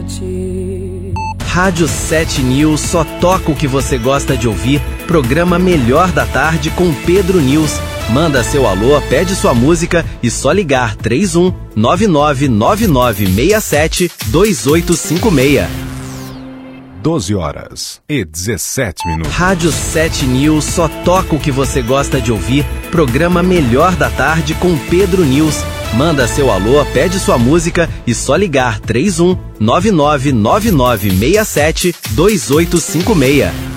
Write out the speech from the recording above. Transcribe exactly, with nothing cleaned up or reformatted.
sete. Rádio sete News só toca o que você gosta de ouvir. Programa Melhor da Tarde com Pedro News. Manda seu alô, pede sua música e só ligar três um nove nove nove nove seis sete dois oito cinco seis. doze horas e dezessete minutos. Rádio sete News só toca o que você gosta de ouvir. Programa Melhor da Tarde com Pedro News. Manda seu alô, pede sua música e só ligar três um nove nove nove nove seis sete dois oito cinco seis.